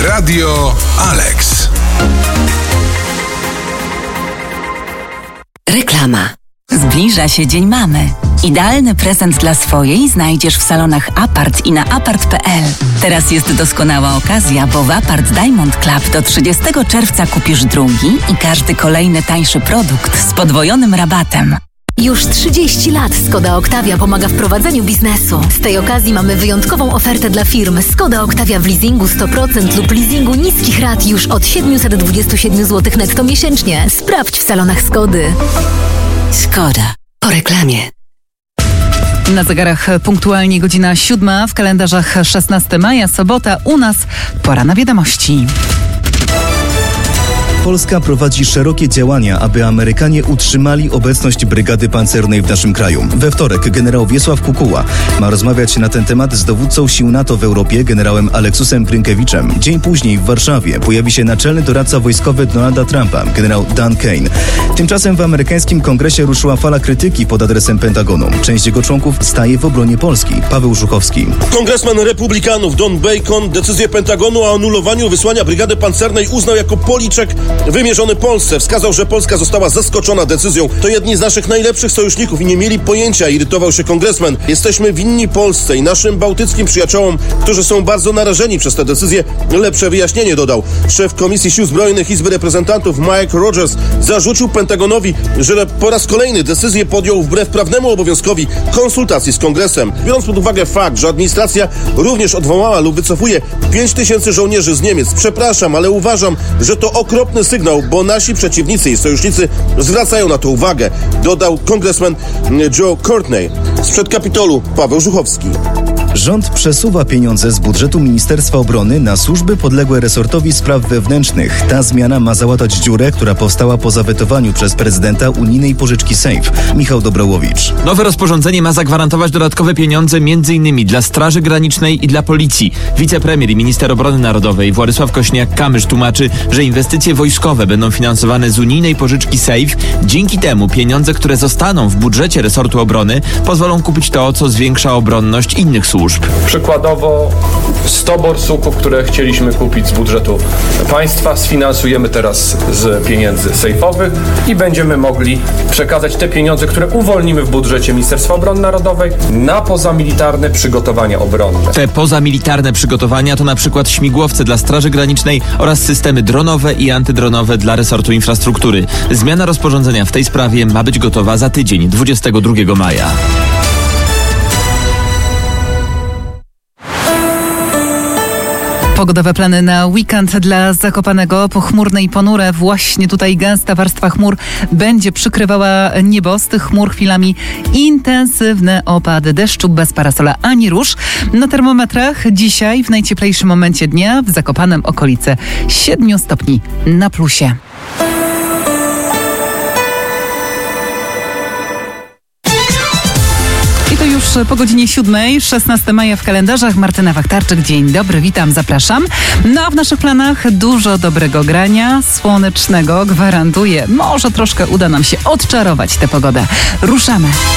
Radio Alex. Reklama. Zbliża się Dzień Mamy. Idealny prezent dla swojej znajdziesz w salonach Apart i na apart.pl. Teraz jest doskonała okazja, bo w Apart Diamond Club do 30 czerwca kupisz drugi i każdy kolejny tańszy produkt z podwojonym rabatem. Już 30 lat Skoda Octavia pomaga w prowadzeniu biznesu. Z tej okazji mamy wyjątkową ofertę dla firm. Skoda Octavia w leasingu 100% lub leasingu niskich rat już od 727 zł netto miesięcznie. Sprawdź w salonach Skody. Skoda. Po reklamie. Na zegarach punktualnie godzina 7, w kalendarzach 16 maja, sobota, u nas pora na wiadomości. Polska prowadzi szerokie działania, aby Amerykanie utrzymali obecność brygady pancernej w naszym kraju. We wtorek generał Wiesław Kukuła ma rozmawiać na ten temat z dowódcą sił NATO w Europie, generałem Aleksusem Grynkiewiczem. Dzień później w Warszawie pojawi się naczelny doradca wojskowy Donalda Trumpa, generał Dan Kane. Tymczasem w amerykańskim kongresie ruszyła fala krytyki pod adresem Pentagonu. Część jego członków staje w obronie Polski. Paweł Żuchowski. Kongresman republikanów Don Bacon decyzję Pentagonu o anulowaniu wysłania brygady pancernej uznał jako policzek wymierzony Polsce. Wskazał, że Polska została zaskoczona decyzją. To jedni z naszych najlepszych sojuszników i nie mieli pojęcia, irytował się kongresmen. Jesteśmy winni Polsce i naszym bałtyckim przyjaciołom, którzy są bardzo narażeni przez tę decyzję, lepsze wyjaśnienie, dodał. Szef Komisji Sił Zbrojnych Izby Reprezentantów Mike Rogers zarzucił Pentagonowi, że po raz kolejny decyzję podjął wbrew prawnemu obowiązkowi konsultacji z kongresem. Biorąc pod uwagę fakt, że administracja również odwołała lub wycofuje 5000 żołnierzy z Niemiec. Przepraszam, ale uważam, że to okropny sygnał, bo nasi przeciwnicy i sojusznicy zwracają na to uwagę, dodał kongresmen Joe Courtney. Sprzed Kapitolu Paweł Żuchowski. Rząd przesuwa pieniądze z budżetu Ministerstwa Obrony na służby podległe resortowi spraw wewnętrznych. Ta zmiana ma załatać dziurę, która powstała po zawetowaniu przez prezydenta unijnej pożyczki SAFE. Michał Dobrołowicz. Nowe rozporządzenie ma zagwarantować dodatkowe pieniądze m.in. dla Straży Granicznej i dla Policji. Wicepremier i minister obrony narodowej Władysław Kośniak-Kamysz tłumaczy, że inwestycje wojskowe będą finansowane z unijnej pożyczki SAFE. Dzięki temu pieniądze, które zostaną w budżecie resortu obrony, pozwolą kupić to, co zwiększa obronność innych służb. Przykładowo 100 borsuków, które chcieliśmy kupić z budżetu państwa, sfinansujemy teraz z pieniędzy sejfowych i będziemy mogli przekazać te pieniądze, które uwolnimy w budżecie Ministerstwa Obrony Narodowej na pozamilitarne przygotowania obronne. Te pozamilitarne przygotowania to na przykład śmigłowce dla Straży Granicznej oraz systemy dronowe i antydronowe dla resortu infrastruktury. Zmiana rozporządzenia w tej sprawie ma być gotowa za tydzień, 22 maja. Pogodowe plany na weekend dla Zakopanego. Pochmurne i ponure. Właśnie tutaj gęsta warstwa chmur będzie przykrywała niebo. Z tych chmur chwilami intensywne opady deszczu bez parasola ani róż. Na termometrach dzisiaj w najcieplejszym momencie dnia w Zakopanem okolice 7 stopni na plusie. Już po godzinie 7, 16 maja w kalendarzach. Martyna Wachtarczyk, dzień dobry, witam, zapraszam. No a w naszych planach dużo dobrego grania, słonecznego, gwarantuję. Może troszkę uda nam się odczarować tę pogodę. Ruszamy.